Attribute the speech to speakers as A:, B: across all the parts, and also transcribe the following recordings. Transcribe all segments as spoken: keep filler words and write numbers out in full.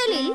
A: முதலில்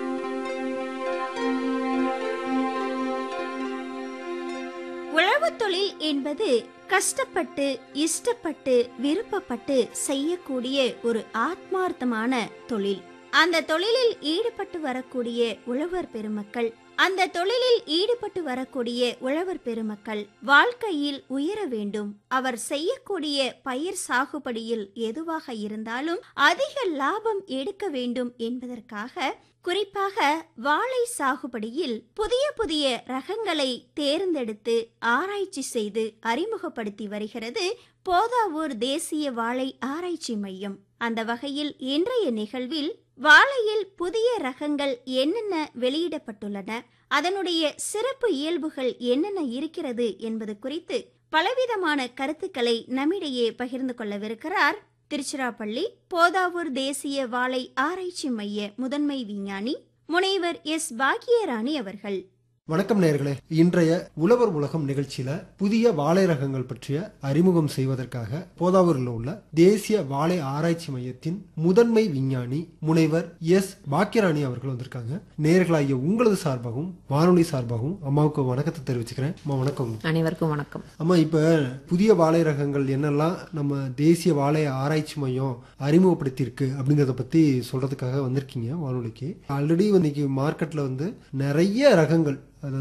A: உழவுத் தொழில் என்பது கஷ்டப்பட்டு இஷ்டப்பட்டு விருப்பப்பட்டு செய்யக்கூடிய ஒரு ஆத்மார்த்தமான தொழில். அந்த தொழிலில் ஈடுபட்டு வரக்கூடிய உழவர் பெருமக்கள் அந்த தொழிலில் ஈடுபட்டு வரக்கூடிய உழவர் பெருமக்கள் வாழ்க்கையில் உயர வேண்டும். அவர் செய்யக்கூடிய பயிர் சாகுபடியில் எதுவாக இருந்தாலும் அதிக லாபம் எடுக்க வேண்டும் என்பதற்காக குறிப்பாக வாழை சாகுபடியில் புதிய புதிய ரகங்களை தேர்ந்தெடுத்து ஆராய்ச்சி செய்து அறிமுகப்படுத்தி வருகிறது போதாவூர் தேசிய வாழை ஆராய்ச்சி மையம். அந்த வகையில் இன்றைய நிகழ்வில் வாழையில் புதிய ரகங்கள் என்னென்ன வெளியிடப்பட்டுள்ளன, அதனுடைய சிறப்பு இயல்புகள் என்னென்ன இருக்கிறது என்பது குறித்து பலவிதமான கருத்துக்களை நம்மிடையே பகிர்ந்து கொள்ளவிருக்கிறார் திருச்சிராப்பள்ளி போதாவூர் தேசிய வாழை ஆராய்ச்சி மைய முதன்மை விஞ்ஞானி முனைவர் எஸ் பாக்கியராணி அவர்கள்.
B: வணக்கம் நேயர்களே. இன்றைய உழவர் உலகம் நிகழ்ச்சியில புதிய வாழை ரகங்கள் பற்றிய அறிமுகம் செய்வதற்காக போதாவூரில் உள்ள தேசிய வாழை ஆராய்ச்சி மையத்தின் முதன்மை விஞ்ஞானி முனைவர் எஸ் பாக்கியராணி அவர்கள் வந்திருக்காங்க. நேயர்களாகிய உங்களது சார்பாகவும் வானொலி சார்பாகவும் அம்மாவுக்கு வணக்கத்தை தெரிவிச்சுக்கிறேன். அம்மா வணக்கம்.
C: அனைவருக்கும் வணக்கம்.
B: அம்மா, இப்ப புதிய வாழை ரகங்கள் என்னெல்லாம் நம்ம தேசிய வாழை ஆராய்ச்சி மையம் அறிமுகப்படுத்தி இருக்கு அப்படிங்கறத பத்தி சொல்றதுக்காக வந்திருக்கீங்க வானொலிக்கு. ஆல்ரெடி இன்னைக்கு மார்க்கெட்ல வந்து நிறைய ரகங்கள்